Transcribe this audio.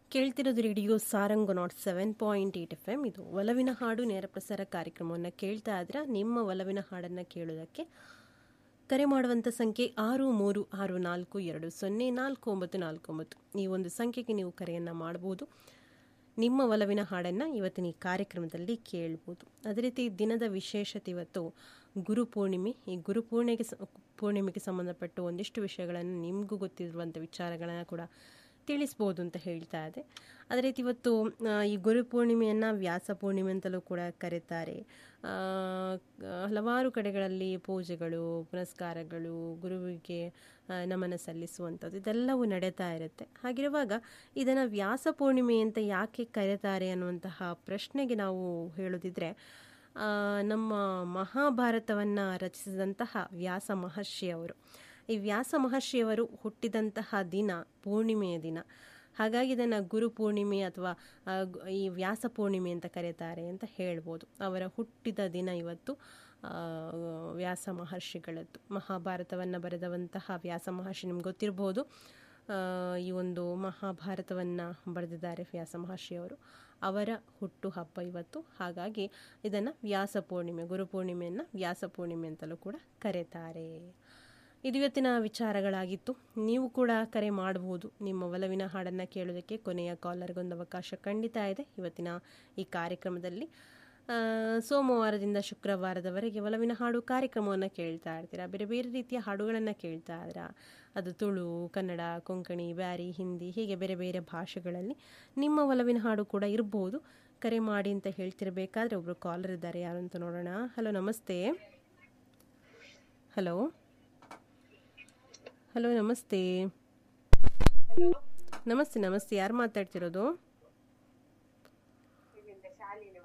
ಕೇಳ್ತಿರೋದು radio Sarang 7.8 FM. ಇದು ಒಲವಿನ ಹಾಡು ನೇರ ಪ್ರಸಾರ ಕಾರ್ಯಕ್ರಮವನ್ನು ಕೇಳ್ತಾ ಇದ್ರೆ ನಿಮ್ಮ ಒಲವಿನ ಹಾಡನ್ನು ಕೇಳೋದಕ್ಕೆ ಕರೆ ಮಾಡುವಂಥ ಸಂಖ್ಯೆ 6364204949. ಈ ಒಂದು ಸಂಖ್ಯೆಗೆ ನೀವು ಕರೆಯನ್ನು ಮಾಡಬಹುದು. ನಿಮ್ಮ ಒಲವಿನ ಹಾಡನ್ನು ಇವತ್ತಿನ ಈ ಕಾರ್ಯಕ್ರಮದಲ್ಲಿ ಕೇಳ್ಬೋದು. ಅದೇ ರೀತಿ ದಿನದ ವಿಶೇಷತೆ ಇವತ್ತು ಗುರುಪೂರ್ಣಿಮೆ. ಈ ಪೂರ್ಣಿಮೆಗೆ ಸಂಬಂಧಪಟ್ಟ ಒಂದಿಷ್ಟು ವಿಷಯಗಳನ್ನು ನಿಮಗೂ ಗೊತ್ತಿರುವಂಥ ವಿಚಾರಗಳನ್ನು ಕೂಡ ತಿಳಿಸ್ಬೋದು ಅಂತ ಹೇಳ್ತಾ ಇದೆ. ಅದೇ ರೀತಿ ಇವತ್ತು ಈ ಗುರುಪೂರ್ಣಿಮೆಯನ್ನು ವ್ಯಾಸ ಪೂರ್ಣಿಮೆ ಅಂತಲೂ ಕೂಡ ಕರೀತಾರೆ. ಹಲವಾರು ಕಡೆಗಳಲ್ಲಿ ಪೂಜೆಗಳು, ಪುನಸ್ಕಾರಗಳು, ಗುರುವಿಗೆ ನಮನ ಸಲ್ಲಿಸುವಂಥದ್ದು ಇದೆಲ್ಲವೂ ನಡೀತಾ ಇರುತ್ತೆ. ಹಾಗಿರುವಾಗ ಇದನ್ನು ವ್ಯಾಸ ಪೂರ್ಣಿಮೆ ಅಂತ ಯಾಕೆ ಕರೀತಾರೆ ಅನ್ನುವಂತಹ ಪ್ರಶ್ನೆಗೆ ನಾವು ಹೇಳೋದಿದ್ರೆ, ನಮ್ಮ ಮಹಾಭಾರತವನ್ನು ರಚಿಸಿದಂತಹ ವ್ಯಾಸ ಮಹರ್ಷಿಯವರು, ಈ ವ್ಯಾಸ ಮಹರ್ಷಿಯವರು ಹುಟ್ಟಿದಂತಹ ದಿನ ಪೂರ್ಣಿಮೆಯ ದಿನ. ಹಾಗಾಗಿ ಇದನ್ನು ಗುರು ಪೂರ್ಣಿಮೆ ಅಥವಾ ಈ ವ್ಯಾಸ ಪೂರ್ಣಿಮೆ ಅಂತ ಕರೀತಾರೆ ಅಂತ ಹೇಳ್ಬೋದು. ಅವರ ಹುಟ್ಟಿದ ದಿನ ಇವತ್ತು ವ್ಯಾಸ ಮಹರ್ಷಿಗಳದ್ದು. ಮಹಾಭಾರತವನ್ನು ಬರೆದವಂತಹ ವ್ಯಾಸ ಮಹರ್ಷಿ ನಿಮ್ಗೆ ಗೊತ್ತಿರ್ಬೋದು. ಈ ಒಂದು ಮಹಾಭಾರತವನ್ನು ಬರೆದಿದ್ದಾರೆ ವ್ಯಾಸ ಮಹರ್ಷಿಯವರು. ಅವರ ಹುಟ್ಟು ಹಬ್ಬ ಇವತ್ತು. ಹಾಗಾಗಿ ಇದನ್ನು ವ್ಯಾಸ ಪೂರ್ಣಿಮೆ, ಗುರು ಪೂರ್ಣಿಮೆಯನ್ನು ವ್ಯಾಸ ಪೂರ್ಣಿಮೆ ಅಂತಲೂ ಕೂಡ ಕರೀತಾರೆ. ಇದು ಇವತ್ತಿನ ವಿಚಾರಗಳಾಗಿತ್ತು. ನೀವು ಕೂಡ ಕರೆ ಮಾಡಬಹುದು ನಿಮ್ಮ ಒಲವಿನ ಹಾಡನ್ನು ಕೇಳೋದಕ್ಕೆ. ಕೊನೆಯ ಕಾಲರ್ಗೊಂದು ಅವಕಾಶ ಖಂಡಿತ ಇದೆ ಇವತ್ತಿನ ಈ ಕಾರ್ಯಕ್ರಮದಲ್ಲಿ. ಸೋಮವಾರದಿಂದ ಶುಕ್ರವಾರದವರೆಗೆ ಒಲವಿನ ಹಾಡು ಕಾರ್ಯಕ್ರಮವನ್ನು ಕೇಳ್ತಾ ಇರ್ತೀರಾ. ಬೇರೆ ಬೇರೆ ರೀತಿಯ ಹಾಡುಗಳನ್ನು ಕೇಳ್ತಾ ಇದ್ದೀರಾ. ಅದು ತುಳು, ಕನ್ನಡ, ಕೊಂಕಣಿ, ಬ್ಯಾರಿ, ಹಿಂದಿ, ಹೀಗೆ ಬೇರೆ ಬೇರೆ ಭಾಷೆಗಳಲ್ಲಿ ನಿಮ್ಮ ಒಲವಿನ ಹಾಡು ಕೂಡ ಇರ್ಬೋದು. ಕರೆ ಮಾಡಿ ಅಂತ ಹೇಳ್ತಿರ್ಬೇಕಾದ್ರೆ ಒಬ್ಬರು ಕಾಲರ್ ಇದ್ದಾರೆ. ಯಾರು ಅಂತ ನೋಡೋಣ. ಹಲೋ, ನಮಸ್ತೆ. ಹಲೋ ಹಲೋ ನಮಸ್ತೆ. ನಮಸ್ತೆ ನಮಸ್ತೆ. ಯಾರು ಮಾತಾಡ್ತಿರೋದು?